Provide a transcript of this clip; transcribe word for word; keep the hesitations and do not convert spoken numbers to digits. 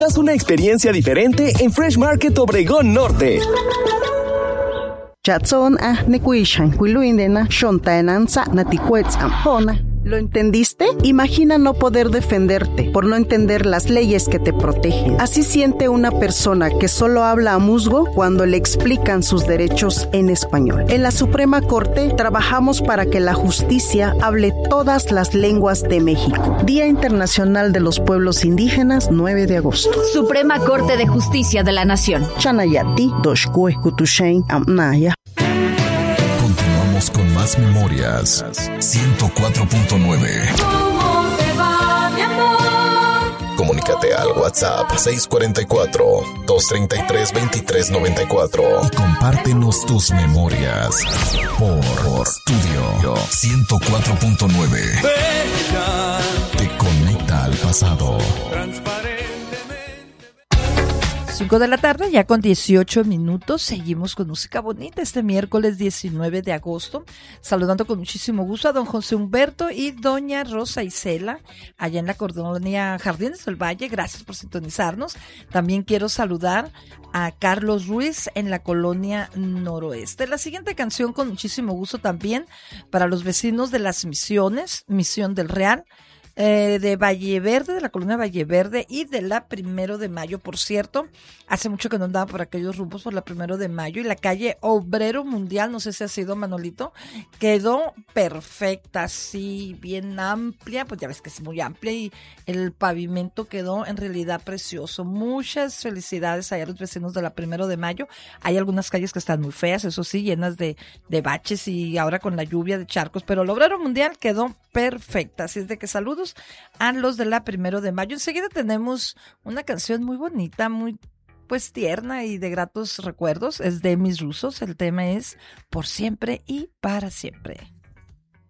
Haz una experiencia diferente en Fresh Market Obregón Norte. Chatson ah nekuishan kuiluindena shontaenan sa naticuetz ampona. ¿Lo entendiste? Imagina no poder defenderte por no entender las leyes que te protegen. Así siente una persona que solo habla a musgo cuando le explican sus derechos en español. En la Suprema Corte trabajamos para que la justicia hable todas las lenguas de México. Día Internacional de los Pueblos Indígenas, nueve de agosto. Suprema Corte de Justicia de la Nación. Chanayati, doshkue kutushain amnaya. Con más memorias. ciento cuatro punto nueve. ¿Cómo te va, mi amor? Comunícate al WhatsApp seis cuatro cuatro, dos tres tres, dos tres nueve cuatro y compártenos tus memorias por, por Studio ciento cuatro punto nueve. Te conecta al pasado. cinco de la tarde, ya con dieciocho minutos, seguimos con música bonita este miércoles diecinueve de agosto, saludando con muchísimo gusto a don José Humberto y doña Rosa Isela, allá en la colonia Jardines del Valle, gracias por sintonizarnos. También quiero saludar a Carlos Ruiz en la colonia Noroeste. La siguiente canción con muchísimo gusto también para los vecinos de las Misiones, Misión del Real, Eh, de Valle Verde, de la colonia Valle Verde y de la Primero de Mayo. Por cierto, hace mucho que no andaba por aquellos rumbos por la Primero de Mayo, y la calle Obrero Mundial, no sé si ha sido, Manolito, quedó perfecta, sí, bien amplia, pues ya ves que es muy amplia, y el pavimento quedó en realidad precioso. Muchas felicidades a los vecinos de la Primero de Mayo. Hay algunas calles que están muy feas, eso sí, llenas de, de baches, y ahora con la lluvia de charcos, pero el Obrero Mundial quedó perfecta, así es de que saludos a los de la Primero de Mayo. Enseguida tenemos una canción muy bonita, muy pues tierna y de gratos recuerdos, es de Mis Rusos, el tema es Por Siempre y Para Siempre.